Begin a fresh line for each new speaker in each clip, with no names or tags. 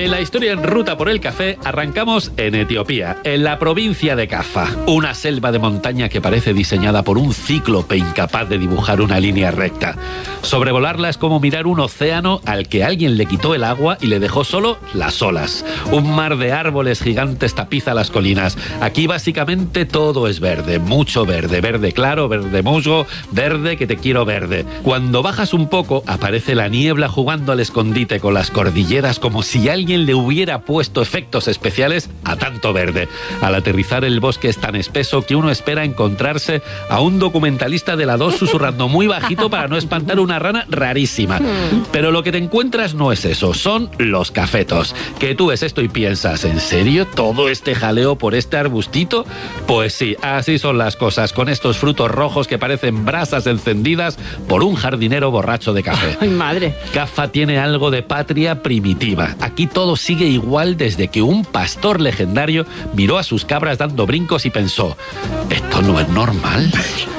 En la historia en ruta por el café arrancamos en Etiopía, en la provincia de Kaffa, una selva de montaña que parece diseñada por un cíclope incapaz de dibujar una línea recta. Sobrevolarla es como mirar un océano al que alguien le quitó el agua y le dejó solo las olas. Un mar de árboles gigantes tapiza las colinas. Aquí básicamente todo es verde, mucho verde, verde claro, verde musgo, verde que te quiero verde. Cuando bajas un poco aparece la niebla jugando al escondite con las cordilleras como si alguien le hubiera puesto efectos especiales a tanto verde. Al aterrizar el bosque es tan espeso que uno espera encontrarse a un documentalista de la 2 susurrando muy bajito para no espantar una rana rarísima. Pero lo que te encuentras no es eso, son los cafetos. Que tú ves esto y piensas, ¿en serio todo este jaleo por este arbustito? Pues sí, así son las cosas, con estos frutos rojos que parecen brasas encendidas por un jardinero borracho de café.
¡Ay, madre!
Kaffa tiene algo de patria primitiva. Aquí todo sigue igual desde que un pastor legendario miró a sus cabras dando brincos y pensó, ¿esto no es normal?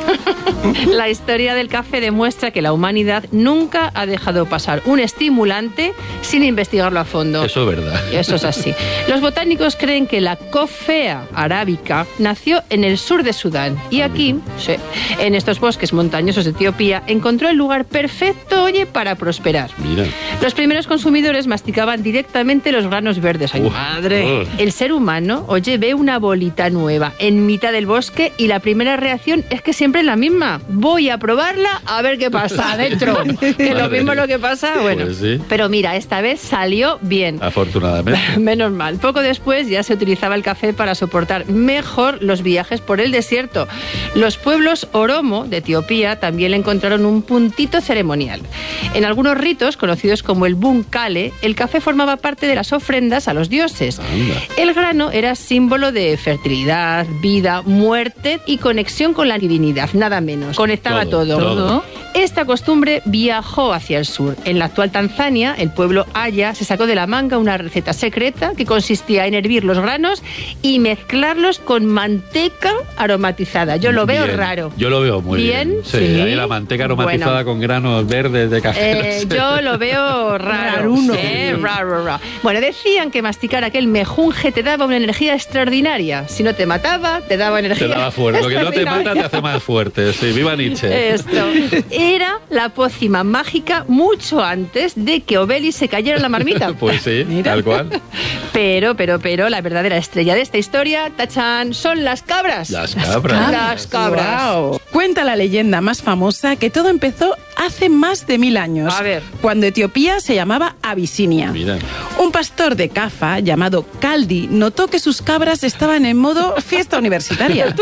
La historia del café demuestra que la humanidad nunca ha dejado pasar un estimulante sin investigarlo a fondo.
Eso es verdad.
Eso es así. Los botánicos creen que la Coffea arábica nació en el sur de Sudán y aquí, sí, en estos bosques montañosos de Etiopía, encontró el lugar perfecto, para prosperar.
Mira.
Los primeros consumidores masticaban directamente los granos verdes. ¡Ay, madre! El ser humano, ve una bolita nueva en mitad del bosque y la primera reacción es que siempre es la misma. Voy a probarla a ver qué pasa adentro. Que lo mismo lo que pasa, bueno.
Pues sí.
Pero mira, esta vez salió bien.
Afortunadamente.
Menos mal. Poco después ya se utilizaba el café para soportar mejor los viajes por el desierto. Los pueblos Oromo de Etiopía también le encontraron un puntito ceremonial. En algunos ritos, conocidos como el Bunkale, el café formaba parte de las ofrendas a los dioses.
Anda.
El grano era símbolo de fertilidad, vida, muerte y conexión con la divinidad, nada menos. Conectaba todo. Esta costumbre viajó hacia el sur. En la actual Tanzania, el pueblo Aya se sacó de la manga una receta secreta que consistía en hervir los granos y mezclarlos con manteca aromatizada. Yo lo veo raro.
Yo lo veo muy bien. Sí, ahí la manteca aromatizada con granos verdes de café.
Yo lo veo raro. Raro. Bueno, decían que masticar aquel mejunje te daba una energía extraordinaria. Si no te mataba, te daba energía.
Te daba fuerte. Lo que no te mata te hace más fuerte. Sí, viva Nietzsche.
Esto. Era la pócima mágica mucho antes de que Obelix se cayera en la marmita.
Pues sí, tal cual.
Pero, la verdadera estrella de esta historia, tachán, son las cabras.
Las cabras.
Las cabras.
Wow. Cuenta la leyenda más famosa que todo empezó hace más de 1000 años.
A ver.
Cuando Etiopía se llamaba Abisinia.
Mira.
Un pastor de Kaffa llamado Kaldi notó que sus cabras estaban en modo fiesta universitaria.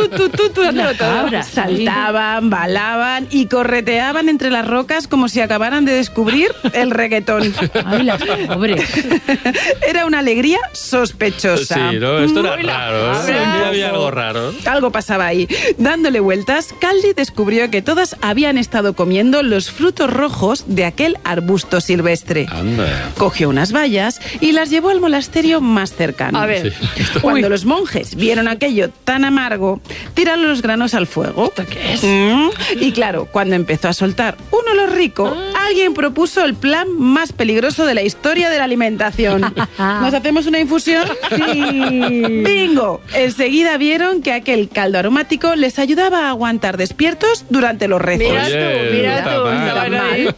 Saltaban, balaban y correteaban entre las rocas como si acabaran de descubrir el reggaetón.
Ay, las pobres.
Era una alegría sospechosa.
Sí, ¿no? Esto era raro.
Sí,
Había algo raro.
Algo pasaba ahí. Dándole vueltas, Kaldi descubrió que todas habían estado comiendo los frutos rojos de aquel arbusto silvestre.
Anda.
Cogió unas bayas y las llevó al monasterio más cercano.
A ver.
Sí.
Cuando los monjes vieron aquello tan amargo, tiraron los granos al fuego.
¿Esto qué es?
Y claro, cuando empezó a soltar un olor rico, alguien propuso el plan más peligroso de la historia de la alimentación. ¿Nos hacemos una infusión? Sí. ¡Bingo! Enseguida vieron que aquel caldo aromático les ayudaba a aguantar despiertos durante los rezos.
Mira tú.
Tan mal.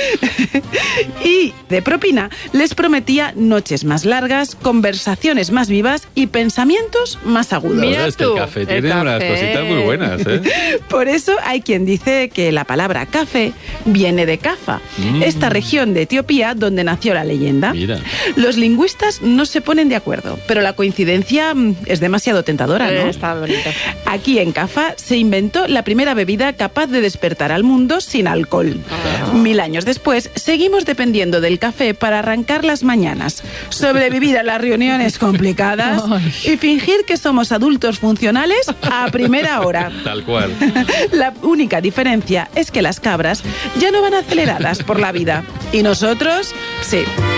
Y de propina les prometía noches más largas, conversaciones más vivas y pensamientos más agudos.
Mira
Es que
tú,
el café
el
tiene unas
café.
cositas muy buenas, ¿eh?
Por eso hay quien dice que la palabra café viene de Kaffa, esta región de Etiopía donde nació la leyenda.
Mira.
Los lingüistas no se ponen de acuerdo, pero la coincidencia es demasiado tentadora, ¿no?
Está bonito.
Aquí en Kaffa se inventó la primera bebida capaz de despertar al mundo sin alcohol. 1000 años después, seguimos dependiendo del café para arrancar las mañanas, sobrevivir a las reuniones complicadas y fingir que somos adultos funcionales a primera hora.
Tal cual.
La única diferencia es que las cabras ya no van aceleradas por la vida. Y nosotros, sí.